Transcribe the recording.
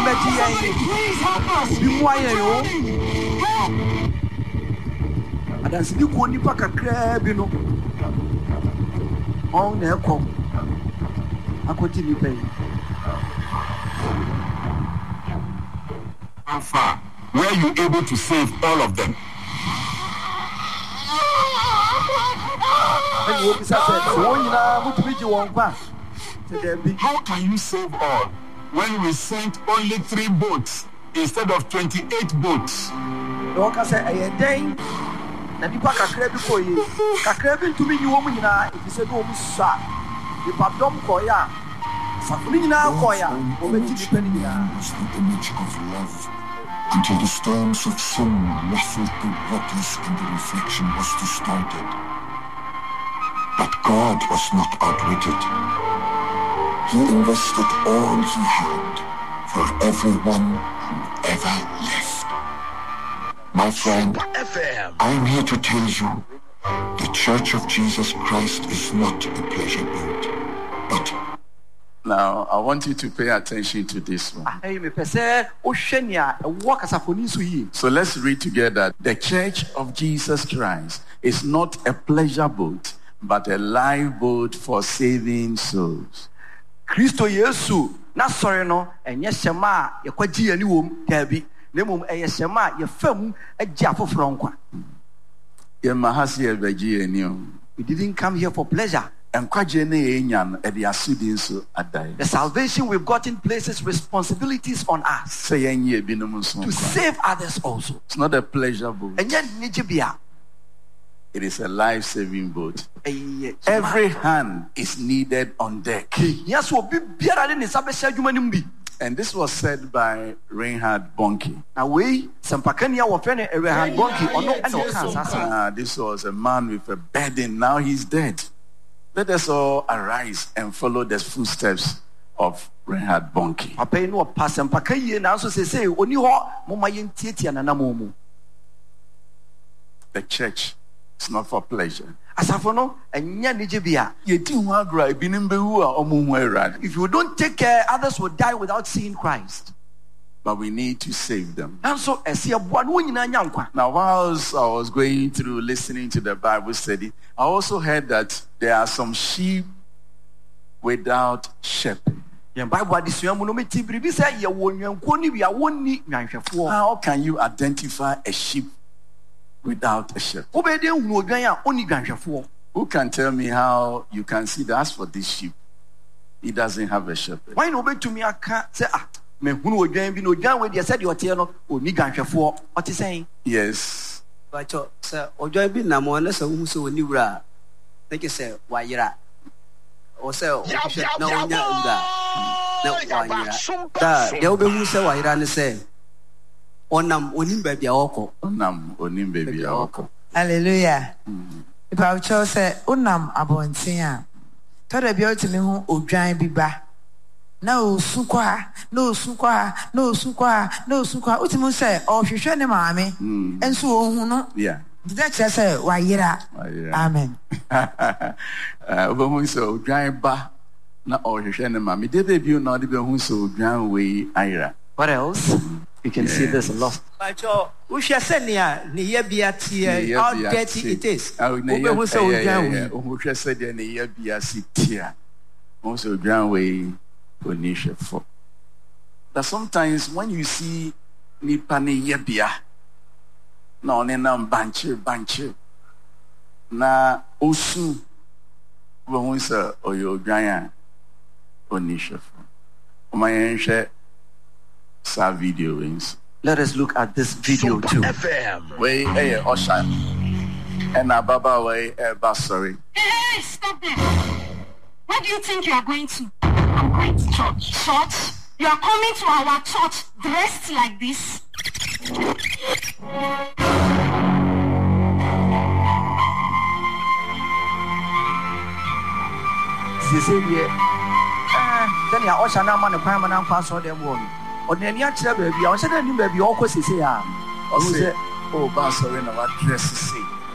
please help us. Adansi bi ko nipa kakra bi no on na ekọ akoti nipa yi. How far were you able to save all of them? How can you save all when we sent only 3 boats instead of 28 boats? Na nipa kakra bi ko yi kakra bi ntumi nyi wo mu nyina efise no mu sa nipa dom ko ya safuni nyina ko ya o be ti nipa ni nyina the image of love until the storms of sin ruffled the waters and the reflection was distorted. But God was not outwitted. He invested all he had for everyone who ever left. My friend, I'm here to tell you, the Church of Jesus Christ is not a pleasure boat, but... Now, I want you to pay attention to this one. So let's read together. The Church of Jesus Christ is not a pleasure boat, but a life boat for saving souls. Kristo Yesu na sɔre no ɛnyɛ hyɛma a yɛkɔgye yɛni wom daabi na mmom ɛyɛ hyɛma a yɛfam agye afoforɔ nkwa. Yɛmahasi yɛbɛgye yɛni o. We didn't come here for pleasure. Nkwagye ne yɛnya ɛde asodi nso adai. The salvation we've gotten places responsibilities on us Sɛ yɛnyɛ ebinom nso to save others also. It's not a pleasure boat. Ɛnyɛ nijibia. It is a life-saving boat. Every hand is needed on deck. And this was said by Reinhard Bonnke. This was a man with a burden. Now he's dead. Let us all arise and follow the footsteps of Reinhard Bonnke. The church is not for pleasure. If you don't take care, others will die without seeing Christ. But we need to save them. Now, whilst I was going through listening to the Bible study, I also heard that there are some sheep without shepherd. How can you identify a sheep without a shepherd? Who can tell me how you can see that? As for this sheep, he doesn't have a shepherd. Why no to me? Yes. Hallelujah. If I chose say unam abontia, told be out to me who odwan biba. No sukwa, no sukwa, no sukwa, no sukwa. Utimu say, oh, if you show them army, and so no. Yeah. That's just say, why, amen. So, dry ba, not all you share them, mammy. Did they be not even who so drown way, Ira? What else? You can see there's a lot. We shall send how dirty it is. That sometimes when you see Nipani Yabia, no, Nenam Banche, na Osu, Wonsa, or your giant Onisha. My ancient video wings. Let us look at this video too. Way Osha and Ababa way sorry. Hey, stop there. Where do you think you are going to? I'm going to church. Church? You are coming to our church dressed like this? Ordinary baby, I said, baby, all causes say, oh, sorry, no, what dress to say.